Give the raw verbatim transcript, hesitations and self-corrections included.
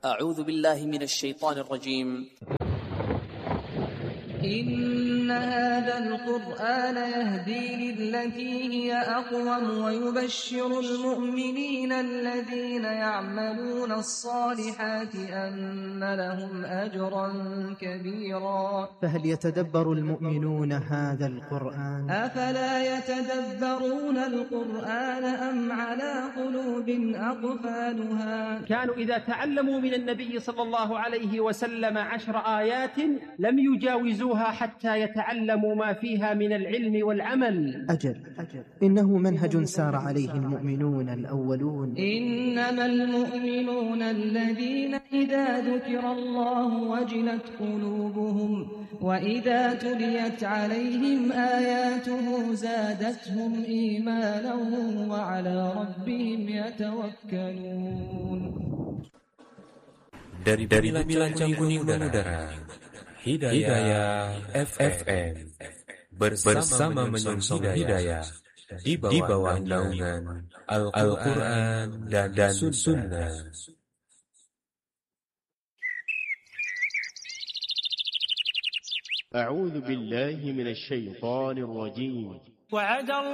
أعوذ بالله من الشيطان الرجيم. إن هذا القرآن يهدي للتي هي أقوم ويبشر المؤمنين الذين يعملون الصالحات أن لهم أجرا كبيرا. فهل يتدبر المؤمنون هذا القرآن؟ أفلا يتدبرون القرآن أم على قلوب أقفالها؟ كانوا إذا تعلموا من النبي صلى الله عليه وسلم عشر آيات لم يجاوزوها حتى يتعلموا ما فيها من العلم والعمل. أجل, أجل إنه منهج سار عليه المؤمنون الأولون. إنما المؤمنون الذين إذا ذكر الله وجلت قلوبهم وإذا تليت عليهم آياته زادتهم إيمانا وعلى ربهم يتوكلون. Dari dari bincang kuning udara, Hidayah F M bersama menyongsong hidayah di bawah naungan Al-Quran dan Sunnah. أعوذ بالله من الشيطان الرجيم. وعد